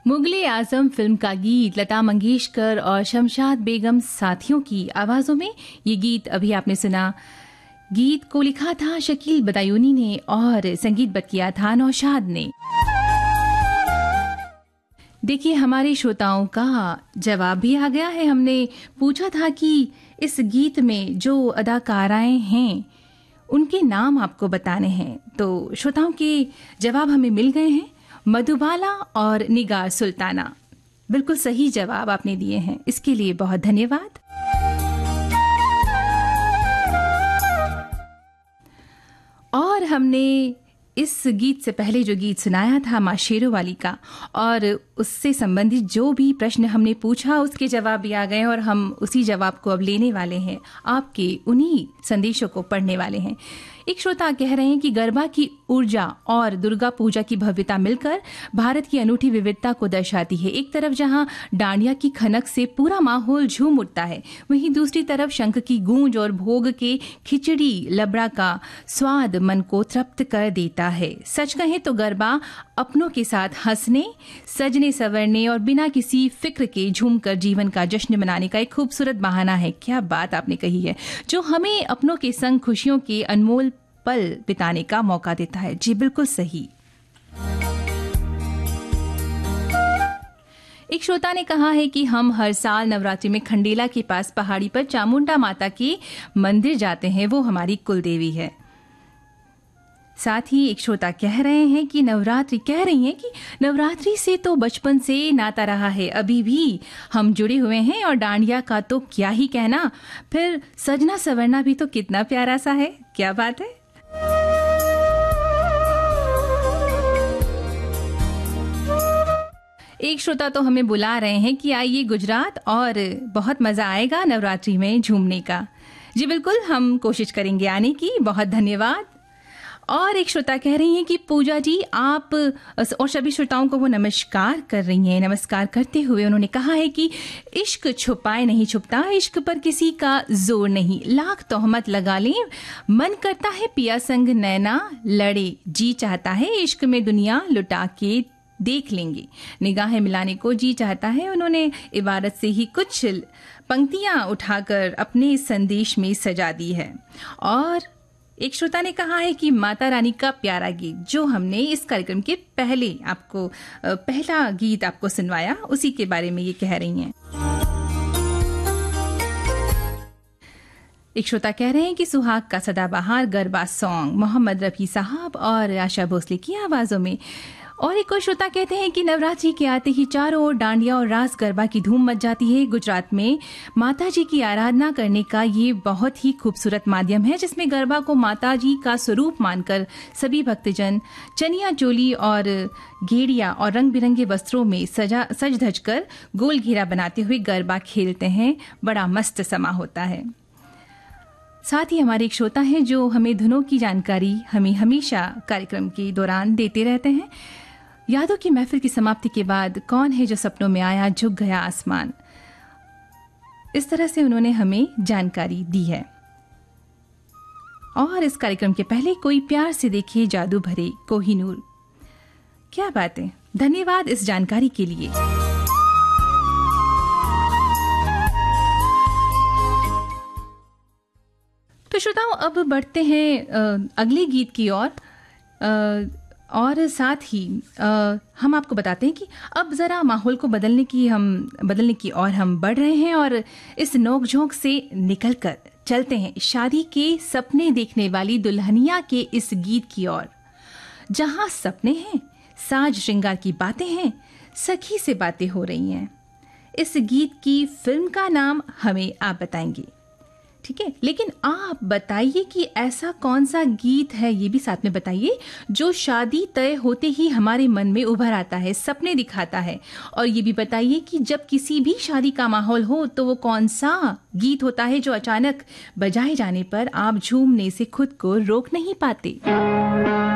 मुगले आजम film का गीत लता मंगेशकर और शमशाद बेगम साथियों की आवाजों में ये गीत अभी आपने सुना। गीत को लिखा था शकील बदायूनी ने और संगीतबद्ध किया था नौशाद ने। देखिए, हमारे श्रोताओं का जवाब भी आ गया है। हमने पूछा था कि इस गीत में जो अदाकाराएं हैं उनके नाम आपको बताने हैं, तो श्रोताओं के जवाब हमें मिल गए हैं। मधुबाला और निगार सुल्ताना, बिल्कुल सही जवाब आपने दिए हैं, इसके लिए बहुत धन्यवाद। और हमने इस गीत से पहले जो गीत सुनाया था माँ शेरों वाली का, और उससे संबंधित जो भी प्रश्न हमने पूछा उसके जवाब भी आ गए और हम उसी जवाब को अब लेने वाले हैं, आपके उन्हीं संदेशों को पढ़ने वाले हैं। एक श्रोता कह रहे हैं कि गरबा की ऊर्जा और दुर्गा पूजा की भव्यता मिलकर भारत की अनूठी विविधता को दर्शाती है। एक तरफ जहां डांडिया की खनक से पूरा माहौल झूम उठता है, वहीं दूसरी तरफ शंख की गूंज और भोग के खिचड़ी लबड़ा का स्वाद मन को तृप्त कर देता है। सच कहें तो गरबा अपनों के साथ हंसने, सजने संवरने और बिना किसी फिक्र के झूमकर जीवन का जश्न मनाने का एक खूबसूरत बहाना है। क्या बात आपने कही है, जो हमें अपनों के संग खुशियों के अनमोल पल बिताने का मौका देता है। जी बिल्कुल सही। एक श्रोता ने कहा है कि हम हर साल नवरात्रि में खंडेला के पास पहाड़ी पर चामुंडा माता के मंदिर जाते हैं, वो हमारी कुल देवी है। साथ ही एक श्रोता कह रही हैं कि नवरात्रि से तो बचपन से नाता रहा है, अभी भी हम जुड़े हुए हैं और डांडिया का तो क्या ही कहना, फिर सजना संवरना भी तो कितना प्यारा सा है। क्या बात है। एक श्रोता तो हमें बुला रहे हैं कि आइए गुजरात और बहुत मजा आएगा नवरात्रि में झूमने का। जी बिल्कुल, हम कोशिश करेंगे आने की। बहुत धन्यवाद। और एक श्रोता कह रही हैं कि पूजा जी, आप और सभी श्रोताओं को वो नमस्कार कर रही हैं। नमस्कार करते हुए उन्होंने कहा है कि इश्क छुपाए नहीं छुपता, इश्क पर किसी का जोर नहीं, लाख तोहमत लगा लें, मन करता है पिया संग नैना लड़े, जी चाहता है इश्क में दुनिया लुटा के देख लेंगे, निगाहें मिलाने को जी चाहता है। उन्होंने इबारत से ही कुछ पंक्तियां उठाकर अपने संदेश में सजा दी है। और एक श्रोता ने कहा है कि माता रानी का प्यारा गीत जो हमने इस कार्यक्रम के पहले आपको पहला गीत आपको सुनवाया, उसी के बारे में ये कह रही हैं। एक श्रोता कह रहे हैं कि सुहाग का सदाबहार गरबा सॉन्ग मोहम्मद रफी साहब और आशा भोसले की आवाजों में। और एक और श्रोता कहते हैं कि नवरात्रि के आते ही चारों ओर डांडिया और रास गरबा की धूम मच जाती है। गुजरात में माता जी की आराधना करने का ये बहुत ही खूबसूरत माध्यम है, जिसमें गरबा को माता जी का स्वरूप मानकर सभी भक्तजन चनिया चोली और घेड़िया और रंग बिरंगे वस्त्रों में सज धज कर गोल घेरा बनाते हुए गरबा खेलते हैं। बड़ा मस्त समा होता है। साथ ही हमारे एक श्रोता हैं जो हमें धुनों की जानकारी हमें हमेशा कार्यक्रम के दौरान देते रहते हैं। यादों की महफिल की समाप्ति के बाद कौन है जो सपनों में आया, झुक गया आसमान, इस तरह से उन्होंने हमें जानकारी दी है। और इस कार्यक्रम के पहले कोई प्यार से देखे जादू भरे कोहिनूर। क्या बात है, धन्यवाद इस जानकारी के लिए। तो श्रोताओं, अब बढ़ते हैं अगले गीत की ओर। और साथ ही हम आपको बताते हैं कि अब ज़रा माहौल को बदलने की ओर हम बढ़ रहे हैं और इस नोक-झोंक से निकलकर चलते हैं शादी के सपने देखने वाली दुल्हनिया के इस गीत की ओर। जहां सपने हैं, साज श्रृंगार की बातें हैं, सखी से बातें हो रही हैं। इस गीत की फिल्म का नाम हमें आप बताएंगे, ठीक है? लेकिन आप बताइए कि ऐसा कौन सा गीत है, ये भी साथ में बताइए, जो शादी तय होते ही हमारे मन में उभर आता है, सपने दिखाता है। और ये भी बताइए कि जब किसी भी शादी का माहौल हो तो वो कौन सा गीत होता है जो अचानक बजाए जाने पर आप झूमने से खुद को रोक नहीं पाते।